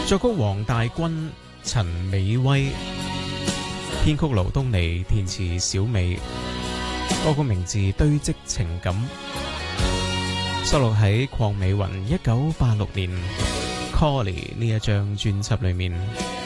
作曲黃大軍、陳美威，編曲盧東尼，填詞小美。歌曲名字《堆積情感》，收錄喺鄺美雲1986年《Callie》呢一張專輯裏面。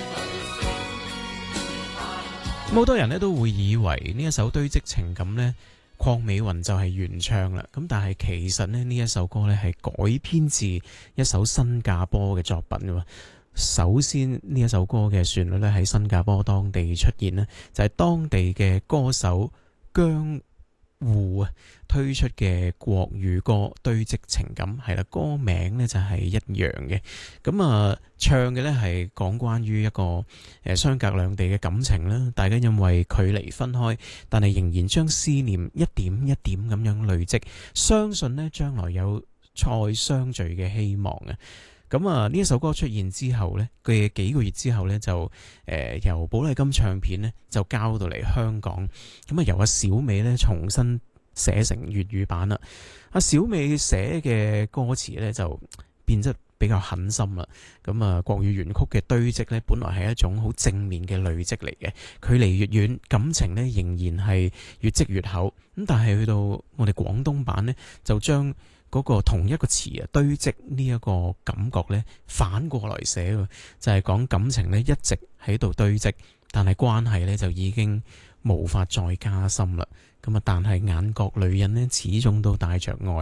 好多人咧都會以為呢一首《堆積情感》呢，鄺美雲就係原唱啦。咁但係其實呢一首歌呢係改編自一首新加坡嘅作品。首先呢一首歌嘅旋律咧喺新加坡當地出現呢，就係當地嘅歌手姜戶推出嘅國語歌《堆積情感》，係啦，歌名呢就係一樣嘅。咁唱嘅呢係講關於一個相隔兩地嘅感情啦，大家因為距離分開，但係仍然將思念一點一點咁樣累積，相信呢將來有再相聚嘅希望啊！咁呢一首歌出現之後呢，佢幾個月之後呢，就由寶麗金唱片呢就交到嚟香港，咁由阿小美呢重新寫成粵語版啦。阿小美寫嘅歌詞呢就變得比較狠心啦。咁國語原曲嘅堆積呢，本來係一種好正面嘅累積嚟嘅，距離越遠，感情呢仍然係越積越厚。咁但係去到我哋廣東版呢，就將嗰個同一個詞啊，堆積呢一個感覺呢，反過來寫，就係講感情呢一直喺度堆積，但係關係呢就已經無法再加深啦。咁但係眼角女人呢，始終都帶着愛。